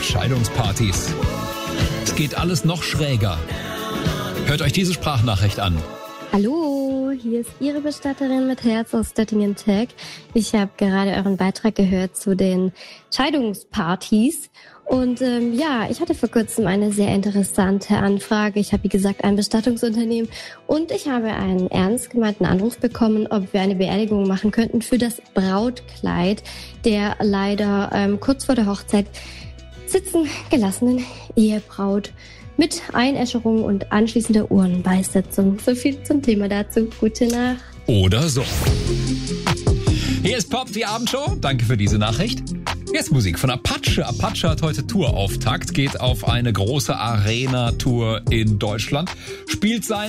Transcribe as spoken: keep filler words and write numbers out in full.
Scheidungspartys. Es geht alles noch schräger. Hört euch diese Sprachnachricht an. Hallo, hier ist Ihre Bestatterin mit Herz aus Stöttingen-Tech. Ich habe gerade euren Beitrag gehört zu den Scheidungspartys. Und ähm, ja, ich hatte vor kurzem eine sehr interessante Anfrage. Ich habe, wie gesagt, ein Bestattungsunternehmen und ich habe einen ernst gemeinten Anruf bekommen, ob wir eine Beerdigung machen könnten für das Brautkleid der leider ähm, kurz vor der Hochzeit sitzen gelassenen Ehebraut mit Einäscherung und anschließender Urnenbeißsetzung. So viel zum Thema dazu. Gute Nacht. Oder so. Hier ist Pop, die Abendshow. Danke für diese Nachricht. Jetzt Musik von Apache. Apache hat heute Tourauftakt, geht auf eine große Arena-Tour in Deutschland, spielt sein